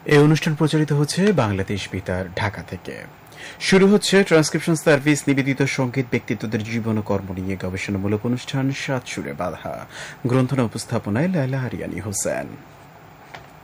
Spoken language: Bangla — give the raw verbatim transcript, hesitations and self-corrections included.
এই অনুষ্ঠান প্রচারিত হচ্ছে বাংলাদেশ বেতার ঢাকা থেকে। শুরু হচ্ছে ট্রান্সক্রিপশন সার্ভিস নিবেদিত সংগীত ব্যক্তিত্বদের জীবন ও কর্ম নিয়ে গবেষণামূলক অনুষ্ঠান সাত সুরে বাঁধা। গ্রন্থনা উপস্থাপনায় লায়লা আরিয়ানী হোসেন।